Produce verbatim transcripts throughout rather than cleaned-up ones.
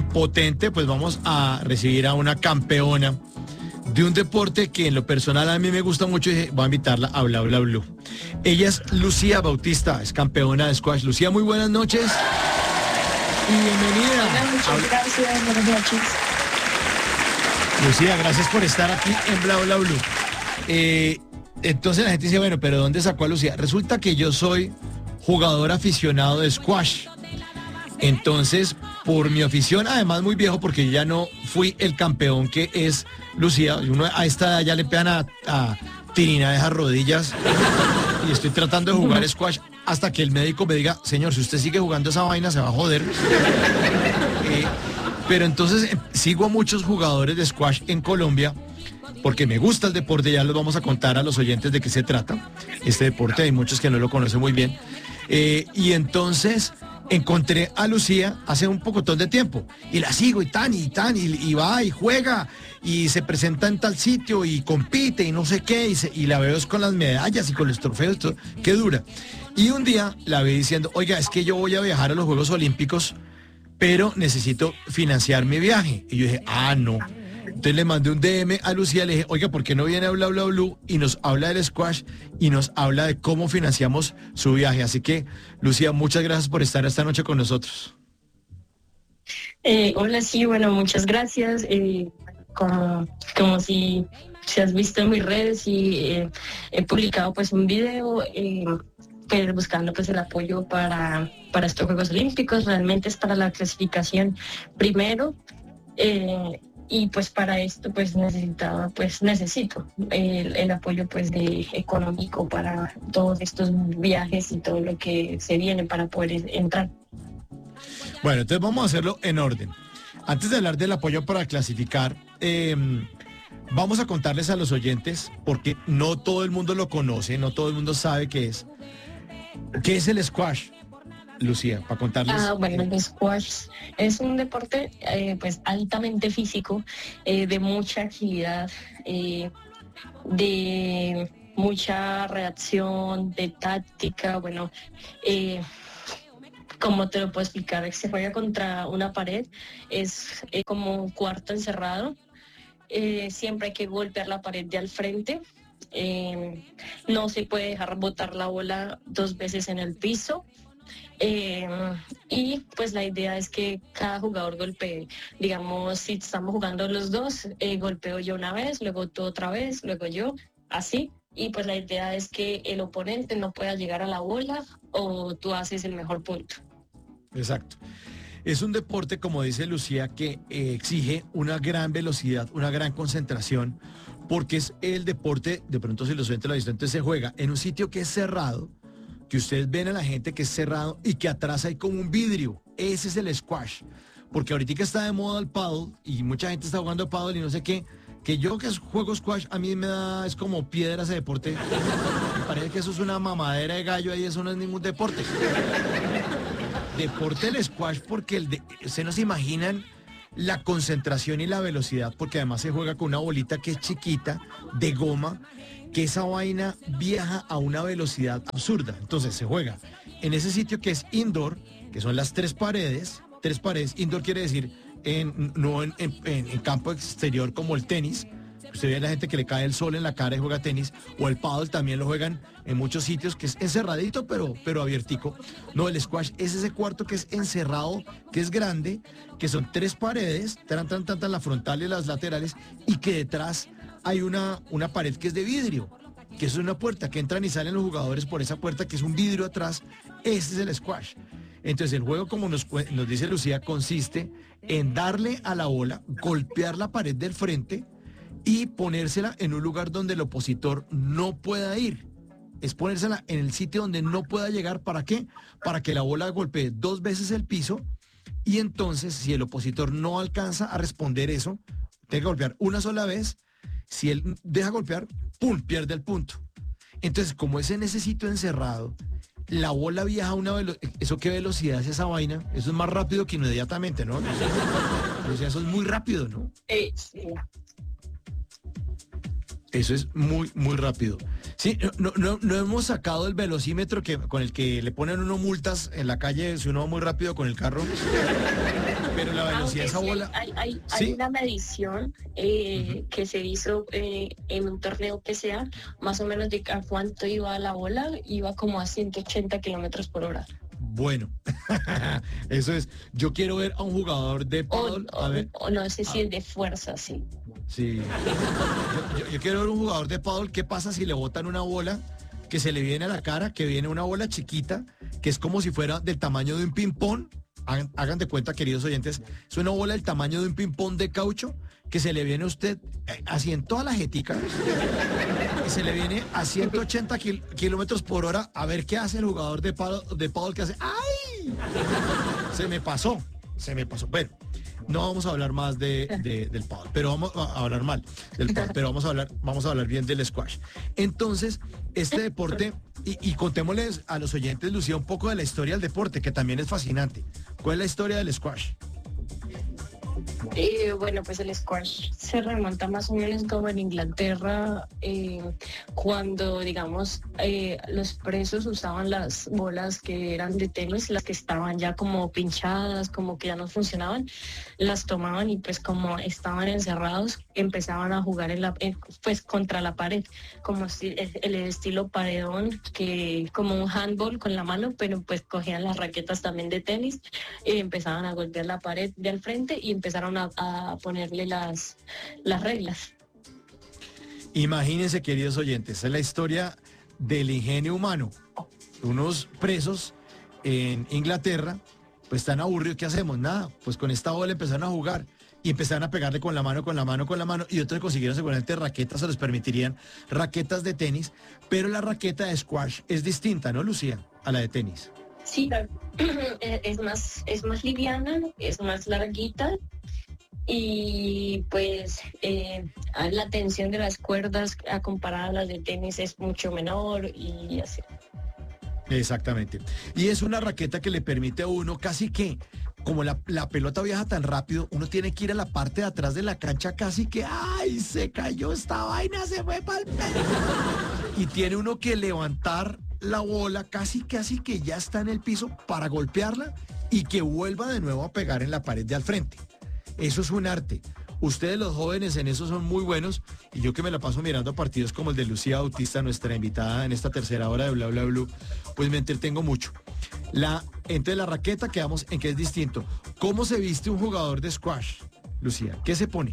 potente, pues vamos a recibir a una campeona de un deporte que en lo personal a mí me gusta mucho y dije, voy a invitarla a Bla Bla Blue. Ella es Lucía Bautista, es campeona de squash. Lucía, muy buenas noches y bienvenida. Hola, muchas gracias, buenas noches. Lucía, gracias por estar aquí en Bla Bla Blue. Eh, entonces la gente dice, bueno, pero ¿dónde sacó a Lucía? Resulta que yo soy jugador aficionado de squash. Entonces, por mi afición, además muy viejo, porque yo ya no fui el campeón que es Lucía. Uno a esta edad ya le pegan a, a tirina de esas rodillas. Y estoy tratando de jugar squash hasta que el médico me diga, señor, si usted sigue jugando esa vaina, se va a joder. Eh, pero entonces eh, sigo a muchos jugadores de squash en Colombia, porque me gusta el deporte, ya les vamos a contar a los oyentes de qué se trata. Este deporte hay muchos que no lo conocen muy bien. Eh, y entonces encontré a Lucía hace un pocotón de tiempo y la sigo y tan y tan y, y va y juega y se presenta en tal sitio y compite y no sé qué y, se, y la veo con las medallas y con los trofeos, todo, qué dura. Y un día la vi diciendo, oiga, es que yo voy a viajar a los Juegos Olímpicos, pero necesito financiar mi viaje. Y yo dije, ah, no. Entonces le mandé un D M a Lucía, le dije, oiga, ¿por qué no viene a Bla Bla Blue y nos habla del squash y nos habla de cómo financiamos su viaje? Así que, Lucía, muchas gracias por estar esta noche con nosotros. Eh, hola, sí, bueno, muchas gracias. Eh, como, como si, si has visto en mis redes y eh, he publicado pues un video eh, pues, buscando pues el apoyo para, para estos Juegos Olímpicos. Realmente es para la clasificación primero. Eh, Y pues para esto pues necesitaba, pues necesito el, el apoyo pues de económico para todos estos viajes y todo lo que se viene para poder entrar. Bueno, entonces vamos a hacerlo en orden. Antes de hablar del apoyo para clasificar, eh, vamos a contarles a los oyentes, porque no todo el mundo lo conoce, no todo el mundo sabe qué es. ¿Qué es el squash, Lucía, para contarles? Ah, bueno, el squash es un deporte eh, pues altamente físico, eh, de mucha agilidad, eh, de mucha reacción, de táctica. Bueno, eh, como te lo puedo explicar, se juega contra una pared, es eh, como un cuarto encerrado, eh, siempre hay que golpear la pared de al frente, eh, no se puede dejar botar la bola dos veces en el piso. Eh, y pues la idea es que cada jugador golpee, digamos, si estamos jugando los dos, eh, golpeo yo una vez, luego tú otra vez, luego yo, así. Y pues la idea es que el oponente no pueda llegar a la bola o tú haces el mejor punto. Exacto. Es un deporte, como dice Lucía, que eh, exige una gran velocidad, una gran concentración, porque es el deporte, de pronto si los oyentes lo han visto, entonces se juega en un sitio que es cerrado, que ustedes ven a la gente que es cerrado y que atrás hay como un vidrio. Ese es el squash. Porque ahorita está de moda el paddle y mucha gente está jugando paddle y no sé qué, que yo que juego squash a mí me da, es como piedra ese deporte. Me parece que eso es una mamadera de gallo ahí, eso no es ningún deporte. Deporte el squash porque el de, ustedes no se imaginan la concentración y la velocidad, porque además se juega con una bolita que es chiquita, de goma, que esa vaina viaja a una velocidad absurda. Entonces se juega en ese sitio que es indoor, que son las tres paredes. Tres paredes, indoor quiere decir en, no en, en, en campo exterior como el tenis. Usted ve a la gente que le cae el sol en la cara y juega tenis, o el paddle también lo juegan en muchos sitios, que es encerradito pero, pero abiertico. No, el squash es ese cuarto que es encerrado, que es grande, que son tres paredes, tan, tan, tan, tan, la frontal y las laterales, y que detrás hay una, una pared que es de vidrio, que es una puerta, que entran y salen los jugadores por esa puerta, que es un vidrio atrás. Ese es el squash. Entonces el juego, como nos, nos dice Lucía, consiste en darle a la bola, golpear la pared del frente y ponérsela en un lugar donde el opositor no pueda ir. Es ponérsela en el sitio donde no pueda llegar. ¿Para qué? Para que la bola golpee dos veces el piso y entonces si el opositor no alcanza a responder eso, tiene que golpear una sola vez. Si él deja golpear, ¡pum!, pierde el punto. Entonces, como es en ese sitio encerrado, la bola viaja a una velocidad. ¿Eso qué velocidad es esa vaina? Eso es más rápido que inmediatamente, ¿no? O sea, eso es muy rápido, ¿no? Eh, sí. Eso es muy, muy rápido. Sí, no, no, no hemos sacado el velocímetro que, con el que le ponen uno multas en la calle si uno va muy rápido con el carro. pero la velocidad de esa Aunque sí bola... hay, hay, hay ¿Sí? una medición eh, Ujú. que se hizo eh, en un torneo que sea, más o menos de a cuánto iba la bola, iba como a ciento ochenta kilómetros por hora. Bueno, eso es. Yo quiero ver a un jugador de O, pádel, a o, ver, o no sé si a- es de fuerza, sí. sí. Yo, yo- yo quiero ver un jugador de pádel, ¿qué pasa si le botan una bola que se le viene a la cara, que viene una bola chiquita, que es como si fuera del tamaño de un ping-pong? Hagan, hagan de cuenta, queridos oyentes, es una bola del tamaño de un ping-pong de caucho que se le viene a usted eh, así en toda la jetica, y se le viene a ciento ochenta kil- kilómetros por hora. A ver qué hace el jugador de pádel, de pádel que hace. ¡Ay! Se me pasó, se me pasó. Bueno, no vamos a hablar más de, de- del pádel, pero vamos a hablar mal del pádel, pero vamos a hablar, vamos a hablar bien del squash. Entonces, este deporte, y, y contémosles a los oyentes, Lucía, un poco de la historia del deporte, que también es fascinante. ¿Cuál es la historia del squash? Eh, bueno, pues el squash se remonta más o menos como en Inglaterra, eh, cuando, digamos, eh, los presos usaban las bolas que eran de tenis, las que estaban ya como pinchadas, como que ya no funcionaban, las tomaban y pues como estaban encerrados, empezaban a jugar en la, en- pues contra la pared, como si el, el estilo paredón, que como un handball con la mano, pero pues cogían las raquetas también de tenis y empezaban a golpear la pared de al frente y empezaron a, a ponerle las, las reglas. Imagínense, queridos oyentes, esa es la historia del ingenio humano. Unos presos en Inglaterra, pues están aburridos, ¿qué hacemos? Nada, pues con esta bola empezaron a jugar y empezaron a pegarle con la mano, con la mano, con la mano, y otros consiguieron seguramente raquetas, se les permitirían raquetas de tenis, pero la raqueta de squash es distinta, ¿no, Lucía? A la de tenis. Sí, la- es más, es más liviana, es más larguita y pues eh, la tensión de las cuerdas a comparar a las de tenis es mucho menor y así. Exactamente. Y es una raqueta que le permite a uno casi que, como la, la pelota viaja tan rápido, uno tiene que ir a la parte de atrás de la cancha casi que, ¡ay! Se cayó esta vaina, se fue para el y tiene uno que levantar la bola casi casi que ya está en el piso para golpearla y que vuelva de nuevo a pegar en la pared de al frente. Eso es un arte. Ustedes los jóvenes en eso son muy buenos y yo que me la paso mirando partidos como el de Lucía Bautista, nuestra invitada en esta tercera hora de Bla Bla Blue, pues me entretengo mucho. La, entre la raqueta quedamos en que es distinto. ¿Cómo se viste un jugador de squash, Lucía? ¿Qué se pone?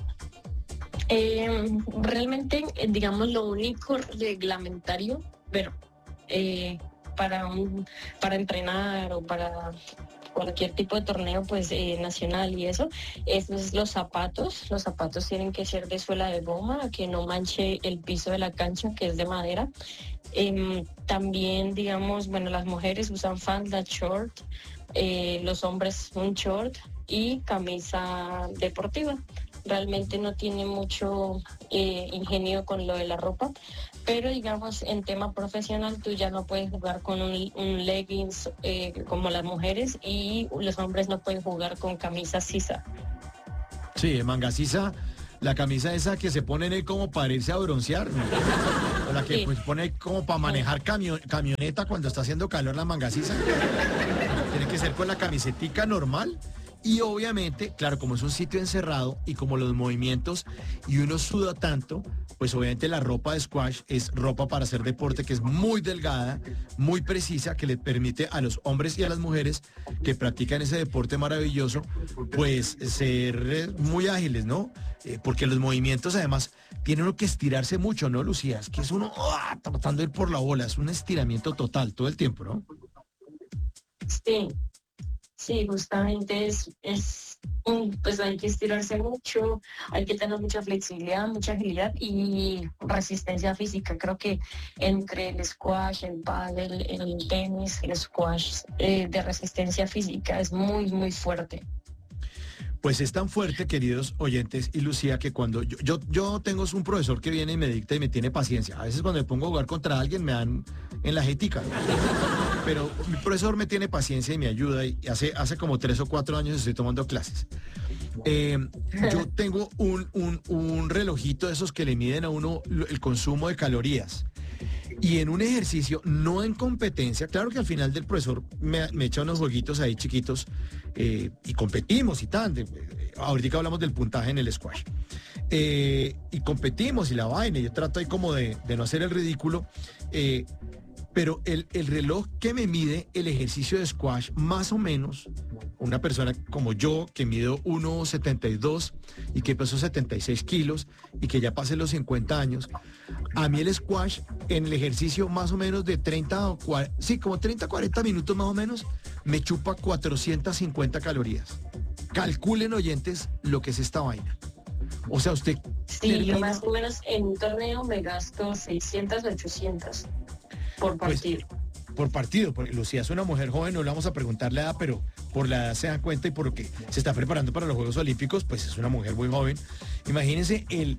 Eh, realmente, eh, digamos, lo único reglamentario, pero eh, para un, para entrenar o para cualquier tipo de torneo pues eh, nacional y eso, es los zapatos. Los zapatos tienen que ser de suela de goma, que no manche el piso de la cancha, que es de madera. Em, también, digamos, bueno, las mujeres usan falda short, eh, los hombres un short y camisa deportiva. Realmente no tiene mucho eh, ingenio con lo de la ropa, pero digamos en tema profesional tú ya no puedes jugar con un, un leggings eh, como las mujeres y los hombres no pueden jugar con camisa sisa. Sí, manga sisa, la camisa esa que se pone en él como para irse a broncear, ¿no? O la que Sí. pues pone como para manejar camio- camioneta cuando está haciendo calor la manga sisa. Tiene que ser con la camisetica normal. Y obviamente, claro, como es un sitio encerrado y como los movimientos y uno suda tanto, pues obviamente la ropa de squash es ropa para hacer deporte que es muy delgada, muy precisa, que le permite a los hombres y a las mujeres que practican ese deporte maravilloso, pues ser eh, muy ágiles, ¿no? Eh, porque los movimientos además tienen uno que estirarse mucho, ¿no, Lucía? Es que es uno ¡ah! Tratando de ir por la bola, es un estiramiento total todo el tiempo, ¿no? Sí, sí, justamente es, es un- pues hay que estirarse mucho, hay que tener mucha flexibilidad, mucha agilidad y resistencia física. Creo que entre el squash, el pádel, el tenis, el squash eh, de resistencia física es muy, muy fuerte. Pues es tan fuerte, queridos oyentes y Lucía, que cuando yo, yo, yo tengo un profesor que viene y me dicta y me tiene paciencia. A veces cuando me pongo a jugar contra alguien me dan en la jetica. Pero mi profesor me tiene paciencia y me ayuda y hace, hace como tres o cuatro años estoy tomando clases. Eh, yo tengo un, un, un relojito de esos que le miden a uno el consumo de calorías. Y en un ejercicio, no en competencia, claro que al final del profesor me, me echa unos jueguitos ahí chiquitos eh, y competimos y tal. De, eh, ahorita hablamos del puntaje en el squash. Eh, y competimos y la vaina, y yo trato ahí como de, de no hacer el ridículo. Eh, pero el, el reloj que me mide el ejercicio de squash, más o menos, una persona como yo, que mido uno setenta y dos y que peso setenta y seis kilos y que ya pasé los cincuenta años, a mí el squash en el ejercicio más o menos de treinta o cuarenta, sí, como treinta, cuarenta minutos más o menos, me chupa cuatrocientas cincuenta calorías. Calculen, oyentes, lo que es esta vaina. O sea, usted... Sí, termina... yo más o menos en un torneo me gasto seiscientas, ochocientas por partido. Pues, por partido, porque Lucía es una mujer joven, no le vamos a preguntar la edad, pero por la edad se dan cuenta y por lo que se está preparando para los Juegos Olímpicos, pues es una mujer muy joven. Imagínense el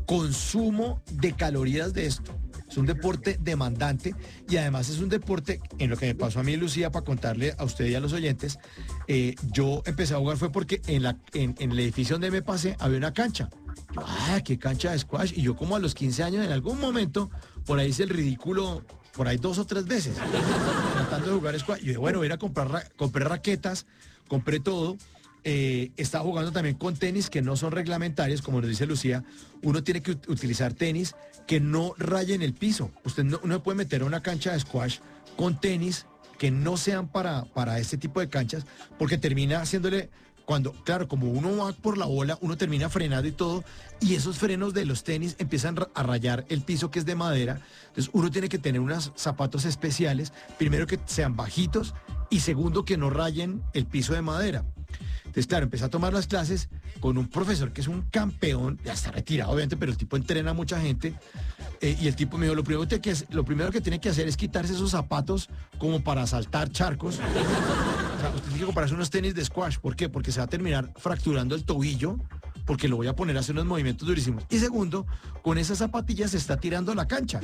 consumo de calorías de esto. Es un deporte demandante y además es un deporte, en lo que me pasó a mí, Lucía, para contarle a usted y a los oyentes, eh, yo empecé a jugar fue porque en, la, en, en el edificio donde me pasé había una cancha. Yo, ah, qué cancha de squash. Y yo como a los quince años, en algún momento, por ahí hice el ridículo, por ahí dos o tres veces, tratando de jugar squash. Yo dije, bueno, voy a ir a comprar, ra compré raquetas, compré todo. Eh, estaba jugando también con tenis que no son reglamentarios, como nos dice Lucía. Uno tiene que utilizar tenis que no rayen el piso. Usted no, no puede meter a una cancha de squash con tenis que no sean para, para este tipo de canchas, porque termina haciéndole, cuando, claro, como uno va por la bola, uno termina frenando y todo, y esos frenos de los tenis empiezan a rayar el piso que es de madera. Entonces uno tiene que tener unos zapatos especiales, primero que sean bajitos y segundo que no rayen el piso de madera. Entonces, claro, empecé a tomar las clases con un profesor que es un campeón, ya está retirado obviamente, pero el tipo entrena a mucha gente, eh, y el tipo me dijo, lo primero, que, lo primero que tiene que hacer es quitarse esos zapatos como para saltar charcos. O sea, usted tiene que comprarse unos tenis de squash. ¿Por qué? Porque se va a terminar fracturando el tobillo, porque lo voy a poner a hacer unos movimientos durísimos. Y segundo, con esas zapatillas se está tirando la cancha.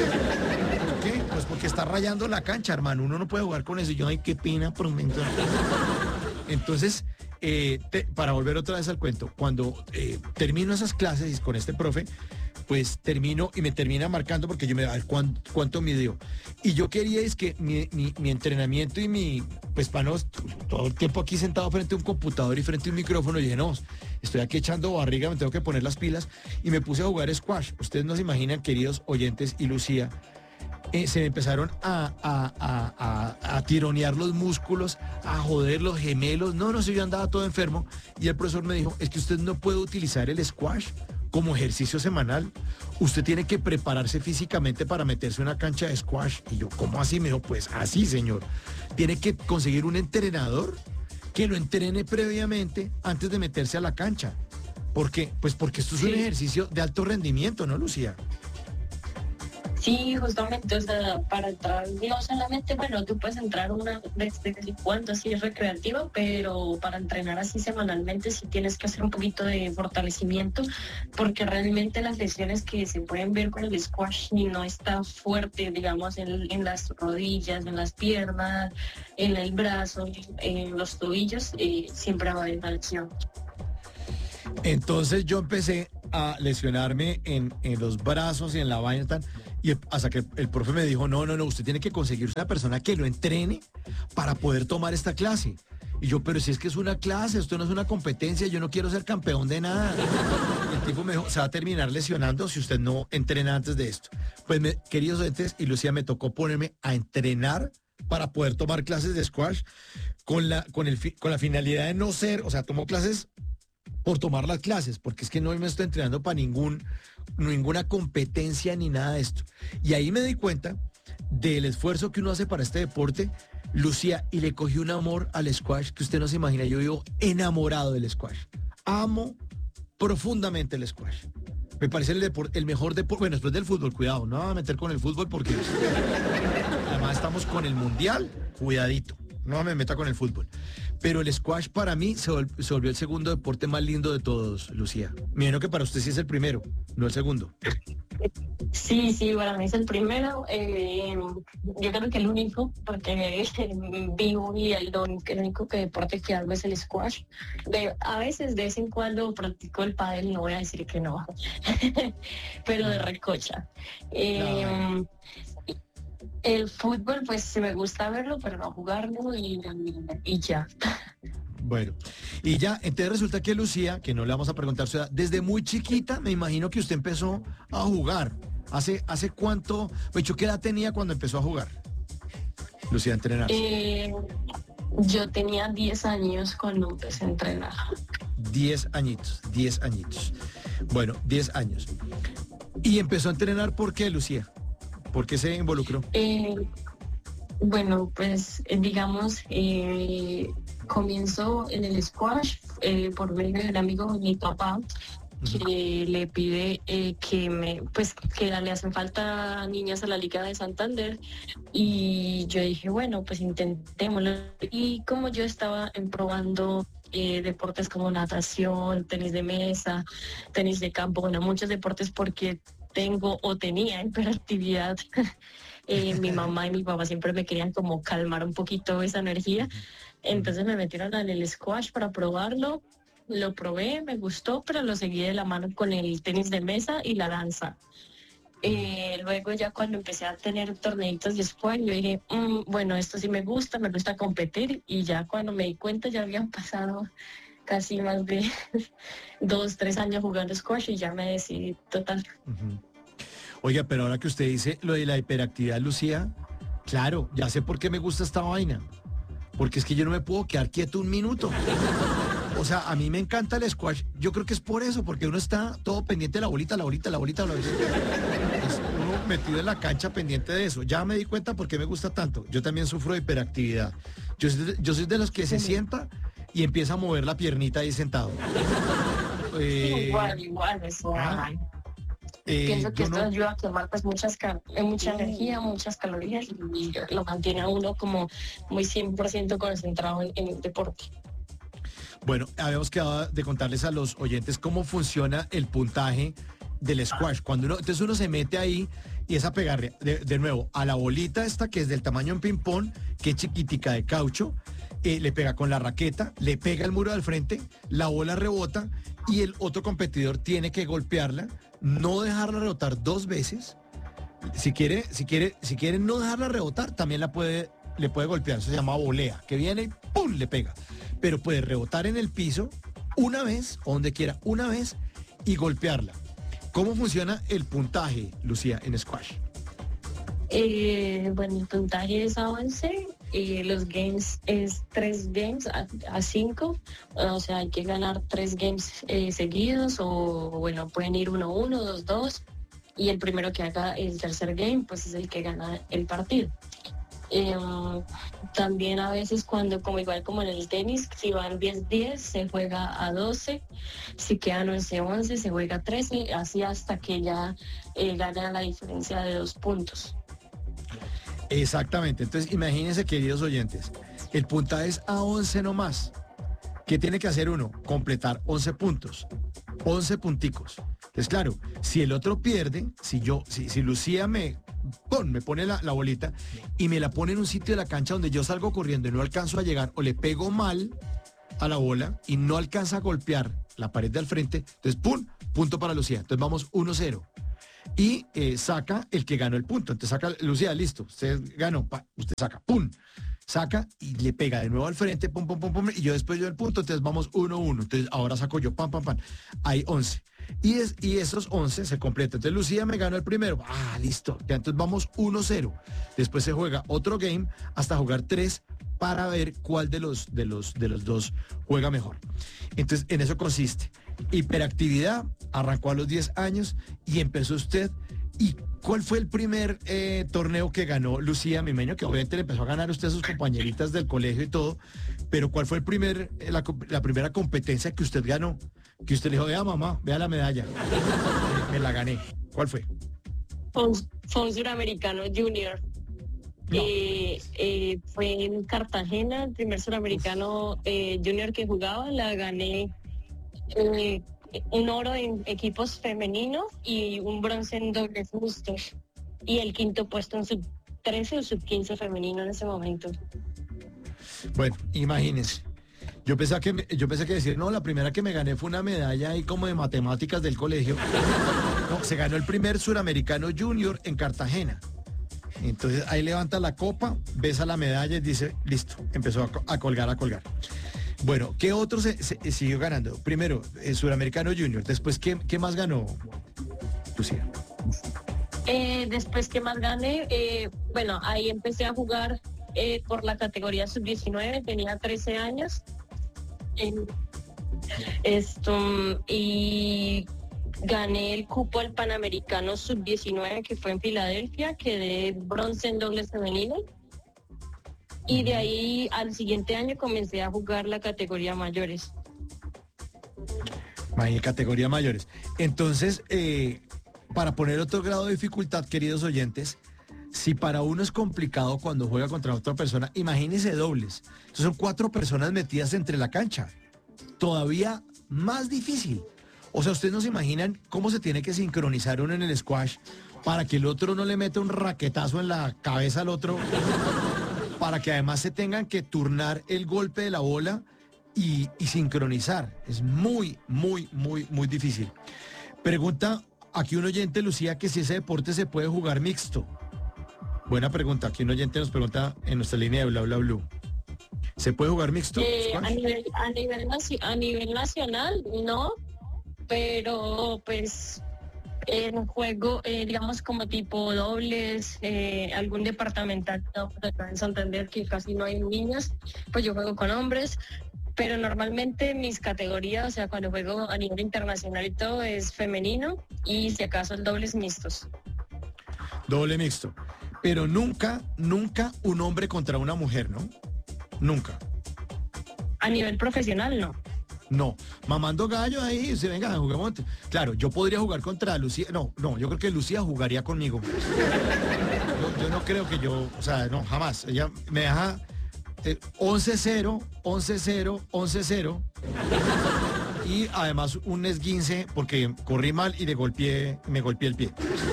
¿Por qué? Pues porque está rayando la cancha, hermano. Uno no puede jugar con eso. Y yo, ay, qué pena, por un momento. Entonces... Eh, te, para volver otra vez al cuento, cuando eh, termino esas clases con este profe, pues termino y me termina marcando porque yo me da cuánto, cuánto midió. Y yo quería es que mi, mi, mi entrenamiento y mi, pues para no, todo el tiempo aquí sentado frente a un computador y frente a un micrófono, y dije, no, estoy aquí echando barriga, me tengo que poner las pilas, y me puse a jugar squash. Ustedes no se imaginan, queridos oyentes y Lucía, Eh, se me empezaron a, a, a, a, a tironear los músculos, a joder los gemelos. No, no sé, yo andaba todo enfermo. Y el profesor me dijo, es que usted no puede utilizar el squash como ejercicio semanal. Usted tiene que prepararse físicamente para meterse en una cancha de squash. Y yo, ¿cómo así? Me dijo, pues así, señor. Tiene que conseguir un entrenador que lo entrene previamente antes de meterse a la cancha. ¿Por qué? Pues porque esto es sí. un ejercicio de alto rendimiento, ¿no, Lucía? Sí, justamente, o sea, para entrar, no solamente, bueno, tú puedes entrar una vez de vez en cuando, así es recreativa, pero para entrenar así semanalmente sí tienes que hacer un poquito de fortalecimiento, porque realmente las lesiones que se pueden ver con el squash no está fuerte, digamos, en, en las rodillas, en las piernas, en el brazo, en los tobillos, eh, siempre va a haber una lesión. Entonces yo empecé a lesionarme en, en los brazos y en la vaina tal, y hasta que el profe me dijo, no, no, no, usted tiene que conseguir una persona que lo entrene para poder tomar esta clase. Y yo, pero si es que es una clase, esto no es una competencia, yo no quiero ser campeón de nada. Y el tipo me dijo, se va a terminar lesionando si usted no entrena antes de esto. Pues, me, queridos oyentes y Lucía, me tocó ponerme a entrenar para poder tomar clases de squash con la, con el, con la finalidad de no ser, o sea, tomo clases por tomar las clases, porque es que no me estoy entrenando para ningún, ninguna competencia ni nada de esto. Y ahí me di cuenta del esfuerzo que uno hace para este deporte, Lucía, y le cogí un amor al squash que usted no se imagina. Yo vivo enamorado del squash. Amo profundamente el squash. Me parece el, deporte, el mejor deporte, bueno, después del fútbol, cuidado, no me voy a meter con el fútbol porque además estamos con el mundial, cuidadito, no me meta con el fútbol. Pero el squash para mí se, vol se volvió el segundo deporte más lindo de todos, Lucía. Me imagino que para usted sí es el primero, no el segundo. Sí, sí, para mí es el primero. Eh, yo creo que el único, porque vivo y el, el único que deporte que hago es el squash. De, a veces, de vez en cuando, practico el pádel, no voy a decir que no, pero de recocha. Eh, El fútbol, pues sí me gusta verlo, pero no jugarlo y, y ya. Bueno, y ya, entonces resulta que Lucía, que no le vamos a preguntar su edad, desde muy chiquita, me imagino que usted empezó a jugar. ¿Hace, hace cuánto? Pues yo, ¿qué edad tenía cuando empezó a jugar? Lucía, a entrenarse. Eh, yo tenía diez años cuando empecé a entrenar. Diez añitos, diez añitos. Bueno, diez años. ¿Y empezó a entrenar por qué, Lucía? ¿Por qué se involucró? Eh, bueno, pues eh, digamos, eh, comenzó en el squash eh, por medio del amigo de mi papá, que le pide eh, que me, pues que le hacen falta niñas a la Liga de Santander, y yo dije, bueno, pues intentémoslo. Y como yo estaba en probando eh, deportes como natación, tenis de mesa, tenis de campo, bueno, muchos deportes porque tengo o tenía hiperactividad. Eh, mi mamá y mi papá siempre me querían como calmar un poquito esa energía, entonces me metieron en el squash para probarlo. Lo probé, me gustó, pero lo seguí de la mano con el tenis de mesa y la danza. Eh, luego ya cuando empecé a tener torneitos de squash, yo dije, "Mm, bueno, esto sí me gusta, me gusta competir", y ya cuando me di cuenta ya habían pasado casi más de dos, tres años jugando squash y ya me decidí total. Uh-huh. Oiga, pero ahora que usted dice lo de la hiperactividad, Lucía, claro, ya sé por qué me gusta esta vaina. Porque es que yo no me puedo quedar quieto un minuto. O sea, a mí me encanta el squash. Yo creo que es por eso, porque uno está todo pendiente de la bolita, la bolita, la bolita, la bolita. Es uno metido en la cancha pendiente de eso. Ya me di cuenta por qué me gusta tanto. Yo también sufro de hiperactividad. Yo soy de, yo soy de los que se sienta y empieza a mover la piernita ahí sentado. Eh, igual, igual, eso. Ah, eh, pienso que esto no... ayuda a quemar pues muchas mucha energía, muchas calorías, y lo mantiene a uno como muy cien por ciento concentrado en, en el deporte. Bueno, habíamos quedado de contarles a los oyentes cómo funciona el puntaje del squash. Cuando uno, entonces uno se mete ahí y es a pegarle de, de nuevo a la bolita esta que es del tamaño de un ping-pong, que es chiquitica de caucho, eh, le pega con la raqueta, le pega el muro del frente, la bola rebota y el otro competidor tiene que golpearla, no dejarla rebotar dos veces. Si quiere, si quiere, si quiere no dejarla rebotar, también la puede, le puede golpear. Eso se llama volea, que viene y ¡pum!, le pega. Pero puede rebotar en el piso una vez, o donde quiera, una vez, y golpearla. ¿Cómo funciona el puntaje, Lucía, en squash? Eh, bueno, el puntaje es a once, eh, los games es tres games a, a cinco, o sea, hay que ganar tres games eh, seguidos, o bueno, pueden ir uno uno, dos dos, y el primero que haga el tercer game, pues es el que gana el partido. Eh, también a veces cuando, como igual como en el tenis, si van diez diez se juega a doce, si quedan once once se juega a trece, así hasta que ya eh, gana la diferencia de dos puntos. Exactamente, entonces imagínense, queridos oyentes, el puntaje es a once nomás. ¿Qué tiene que hacer uno? Completar once puntos, once punticos. Entonces claro, si el otro pierde, si yo, si, si Lucía me... ¡pum!, me pone la, la bolita y me la pone en un sitio de la cancha donde yo salgo corriendo y no alcanzo a llegar, o le pego mal a la bola y no alcanza a golpear la pared de al frente, entonces ¡pum!, punto para Lucía. Entonces vamos uno cero. Y eh, saca el que ganó el punto. Entonces saca, Lucía, listo, usted ganó, pa, usted saca, ¡pum!, saca y le pega de nuevo al frente, pum, pum, pum, pum, y yo después yo el punto, entonces vamos uno uno. Entonces ahora saco yo, pam, pam, pam. Hay once. Y, es, y esos once se completan. Entonces Lucía me ganó el primero. Ah, listo. Ya entonces vamos uno cero. Después se juega otro game hasta jugar tres para ver cuál de los, de los, de los dos juega mejor. Entonces en eso consiste. Hiperactividad, arrancó a los diez años y empezó usted. ¿Y cuál fue el primer eh, torneo que ganó Lucía? Me imagino que obviamente le empezó a ganar usted a sus compañeritas del colegio y todo, pero ¿cuál fue el primer, la, la primera competencia que usted ganó? Que usted le dijo, vea mamá, vea la medalla, me, me la gané. ¿Cuál fue? Fue un, fue un suramericano junior. No. Eh, eh, fue en Cartagena, el primer suramericano eh, junior que jugaba, la gané. Eh, un oro en equipos femeninos y un bronce en dobles mixtos, y el quinto puesto en sub trece o sub quince femenino en ese momento. Bueno, imagínense. Yo pensé que yo pensé que decir, no, la primera que me gané fue una medalla ahí como de matemáticas del colegio. No, se ganó el primer suramericano junior en Cartagena. Entonces ahí levanta la copa, besa la medalla y dice, listo, empezó a, co- a colgar, a colgar. Bueno, ¿qué otro se, se- siguió ganando? Primero, el Suramericano Junior. Después, ¿qué, qué más ganó, Lucía? Eh, después que más gané, eh, bueno, ahí empecé a jugar eh, por la categoría sub diecinueve, tenía trece años. En esto, y gané el cupo al Panamericano sub diecinueve que fue en Filadelfia, quedé bronce en dobles femenino. Y de ahí al siguiente año comencé a jugar la categoría mayores. En categoría mayores. Entonces, eh, para poner otro grado de dificultad, queridos oyentes, si para uno es complicado cuando juega contra otra persona, imagínense dobles. Entonces son cuatro personas metidas entre la cancha. Todavía más difícil. O sea, ustedes no se imaginan cómo se tiene que sincronizar uno en el squash para que el otro no le meta un raquetazo en la cabeza al otro, para que además se tengan que turnar el golpe de la bola y, y sincronizar. Es muy, muy, muy, muy difícil. Pregunta aquí un oyente, Lucía, que si ese deporte se puede jugar mixto. Buena pregunta. Aquí un oyente nos pregunta en nuestra línea de bla, bla, bla. ¿Se puede jugar mixto? Eh, a, Squash? nivel, a, nivel, naci- a nivel nacional, no, pero pues en juego, eh, digamos como tipo dobles, eh, algún departamental no, por acá en Santander que casi no hay niñas, pues yo juego con hombres, pero normalmente mis categorías, o sea, cuando juego a nivel internacional y todo es femenino y si acaso el dobles mixtos. Doble mixto. Pero nunca, nunca un hombre contra una mujer, ¿no? Nunca. A nivel profesional, no. No, mamando gallo ahí, se venga, juguemos. Claro, yo podría jugar contra Lucía. No, no, yo creo que Lucía jugaría conmigo. Yo, yo no creo que yo, o sea, no, jamás. Ella me deja eh, once cero, once cero, once cero. Y además un esguince porque corrí mal y le golpeé, me golpeé el pie.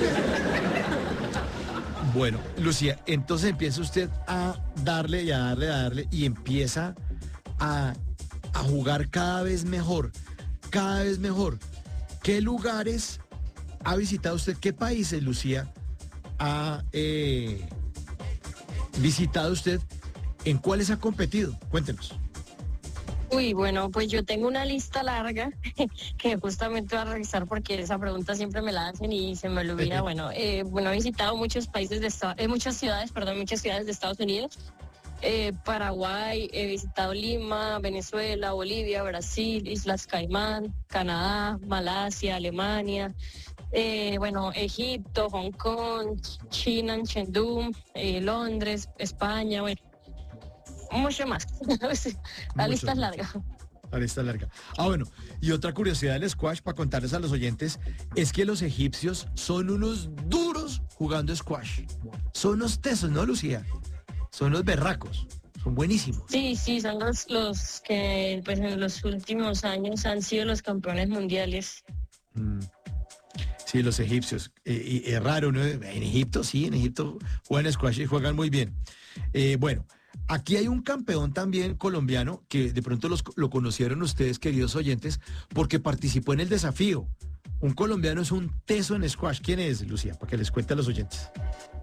Bueno, Lucía, entonces empieza usted a darle y a darle, a darle y empieza a, a jugar cada vez mejor, cada vez mejor. ¿Qué lugares ha visitado usted? ¿Qué países, Lucía, ha eh, visitado usted? ¿En cuáles ha competido? Cuéntenos. Uy, bueno, pues yo tengo una lista larga que justamente voy a revisar porque esa pregunta siempre me la hacen y se me olvida. Bueno, eh, bueno, he visitado muchos países de Estados, eh, muchas ciudades, perdón, muchas ciudades de Estados Unidos. Eh, Paraguay, he visitado Lima, Venezuela, Bolivia, Brasil, Islas Caimán, Canadá, Malasia, Alemania, eh, bueno, Egipto, Hong Kong, China, Chengdu, eh, Londres, España, bueno. Mucho más. La Mucho, lista es mucho. larga. La lista es larga. Ah, bueno, y otra curiosidad del squash para contarles a los oyentes es que los egipcios son unos duros jugando squash. Son unos tesos, ¿no, Lucía? Son unos berracos. Son buenísimos. Sí, sí, son los, los que pues en los últimos años han sido los campeones mundiales. Mm. Sí, los egipcios. Eh, y es raro, ¿no? En Egipto, sí, en Egipto juegan squash y juegan muy bien. Eh, bueno, aquí hay un campeón también colombiano que de pronto los- lo conocieron ustedes, queridos oyentes, porque participó en el desafío. Un colombiano es un teso en squash. ¿Quién es, Lucía? Para que les cuente a los oyentes.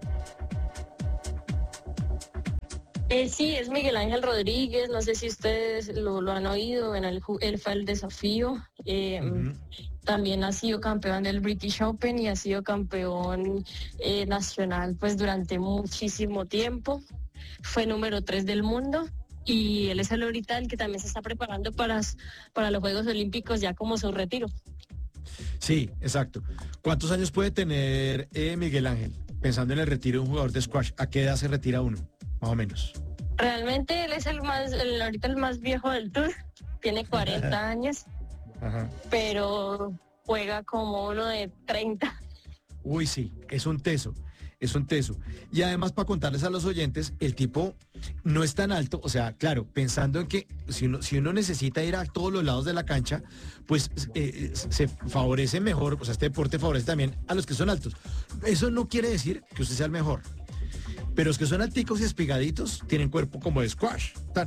Eh, sí, es Miguel Ángel Rodríguez, no sé si ustedes lo, lo han oído, en el, ju- él fue el desafío. Eh, Ujú. También ha sido campeón del British Open y ha sido campeón eh, nacional pues durante muchísimo tiempo. Fue número tres del mundo y él es el ahorita el que también se está preparando para, para los Juegos Olímpicos ya como su retiro. Sí, exacto. ¿Cuántos años puede tener eh, Miguel Ángel? Pensando en el retiro de un jugador de squash, ¿a qué edad se retira uno? Más o menos. Realmente él es el más, el, ahorita el más viejo del tour, tiene cuarenta años, Ajá. pero juega como uno de treinta. Uy, sí, es un teso, es un teso. Y además, para contarles a los oyentes, el tipo no es tan alto, o sea, claro, pensando en que si uno, si uno necesita ir a todos los lados de la cancha, pues eh, se favorece mejor, o sea, este deporte favorece también a los que son altos. Eso no quiere decir que usted sea el mejor, pero los que son alticos y espigaditos tienen cuerpo como de squash, tan.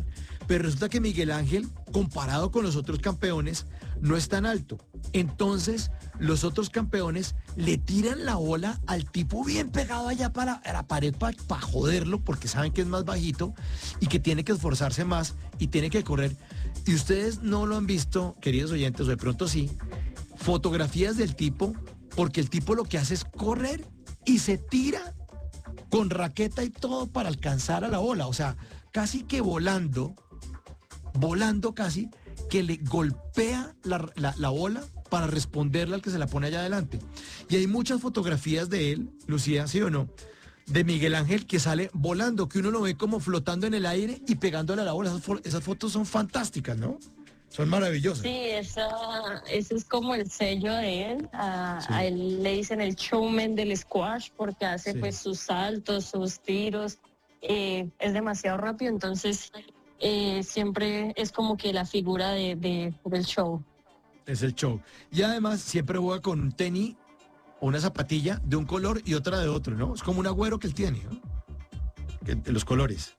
pero resulta que Miguel Ángel, comparado con los otros campeones, no es tan alto. Entonces, los otros campeones le tiran la bola al tipo bien pegado allá para la pared para pa joderlo, porque saben que es más bajito y que tiene que esforzarse más y tiene que correr. Y ustedes no lo han visto, queridos oyentes, o de pronto sí, fotografías del tipo, porque el tipo lo que hace es correr y se tira con raqueta y todo para alcanzar a la bola. O sea, casi que volando, volando casi, que le golpea la, la, la bola para responderle al que se la pone allá adelante. Y hay muchas fotografías de él, Lucía, ¿sí o no?, de Miguel Ángel, que sale volando, que uno lo ve como flotando en el aire y pegándole a la bola. Esas, esas fotos son fantásticas, ¿no? Son maravillosas. Sí, esa, ese es como el sello de él. A, Sí. a él le dicen el showman del squash porque hace Sí. pues sus saltos, sus tiros. Eh, es demasiado rápido, entonces eh, siempre es como que la figura de, de- del show. Es el show. Y además siempre juega con un tenis o una zapatilla de un color y otra de otro, ¿no? Es como un agüero que él tiene, ¿no? Que- de los colores.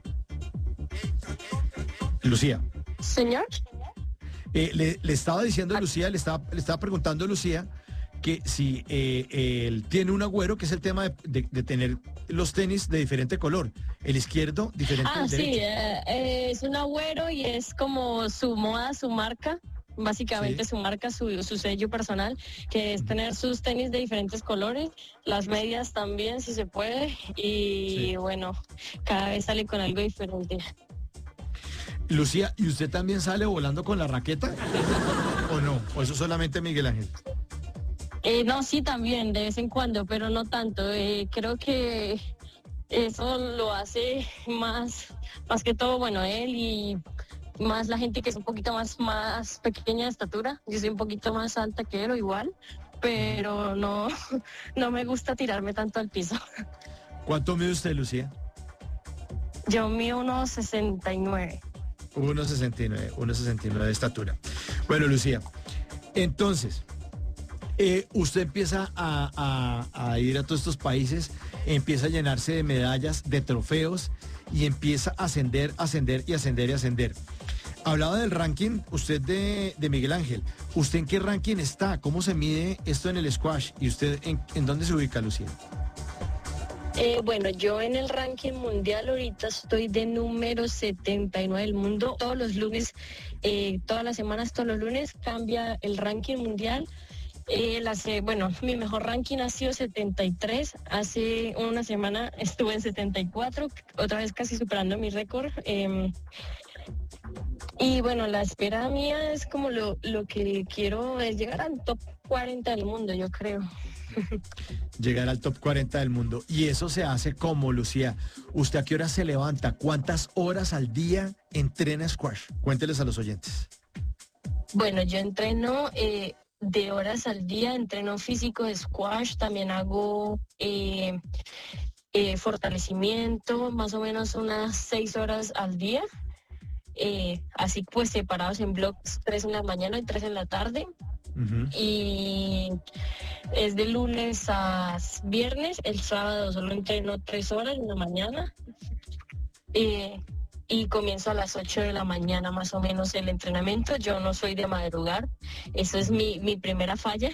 Lucía. Señor. Eh, le, le estaba diciendo a Lucía, le estaba, le estaba preguntando a Lucía que si eh, él tiene un agüero, que es el tema de, de- de tener los tenis de diferente color. El izquierdo diferente Ah, del sí, derecho. eh, eh, es un agüero y es como su moda, su marca, básicamente Sí. su marca, su, su sello personal, que es tener sus tenis de diferentes colores, las medias también, si se puede, y Sí. bueno, cada vez sale con algo diferente. Lucía, ¿y usted también sale volando con la raqueta? ¿O no? ¿O eso solamente Miguel Ángel? Eh, no, sí, también, de vez en cuando, pero no tanto. Eh, creo que eso lo hace más, más que todo, bueno, él y más la gente que es un poquito más, más pequeña de estatura. Yo soy un poquito más alta que él o igual, pero no, no me gusta tirarme tanto al piso. ¿Cuánto mide usted, Lucía? Yo mido unos sesenta y nueve. uno sesenta y nueve, uno sesenta y nueve de estatura. Bueno, Lucía, entonces, eh, usted empieza a, a- a ir a todos estos países, empieza a llenarse de medallas, de trofeos, y empieza a ascender, ascender y ascender y ascender. Hablaba del ranking, usted de, de Miguel Ángel. ¿Usted en qué ranking está? ¿Cómo se mide esto en el squash? ¿Y usted en, en dónde se ubica, Lucía? Eh, bueno, yo en el ranking mundial ahorita estoy de número setenta y nueve del mundo. Todos los lunes, eh, todas las semanas, todos los lunes cambia el ranking mundial. Eh, la se- bueno, mi mejor ranking ha sido setenta y tres. Hace una semana estuve en setenta y cuatro, otra vez casi superando mi récord. Eh, y bueno, la espera mía es como lo, lo que quiero es llegar al top cuarenta del mundo, yo creo. Llegar al top cuarenta del mundo. Y eso se hace como, Lucía. ¿Usted a qué hora se levanta? ¿Cuántas horas al día entrena squash? Cuénteles a los oyentes. Bueno, yo entreno eh, de horas al día, entreno físico de squash, también hago eh, eh, fortalecimiento, más o menos unas seis horas al día, eh, así pues separados en bloques, tres en la mañana y tres en la tarde. Ujú. Y es de lunes a viernes, el sábado solo entreno tres horas en la mañana. Eh, y comienzo a las ocho de la mañana más o menos el entrenamiento. Yo no soy de madrugar, eso es mi, mi primera falla,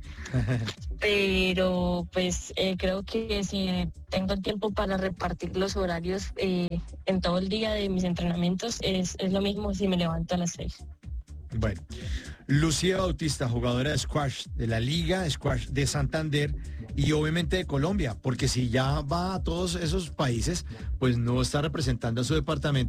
pero pues eh, creo que si tengo tiempo para repartir los horarios eh, en todo el día de mis entrenamientos, es, es lo mismo si me levanto a las seis. Bueno, Lucía Bautista, jugadora de squash de la Liga Squash de Santander y obviamente de Colombia, porque si ya va a todos esos países, pues no está representando a su departamento.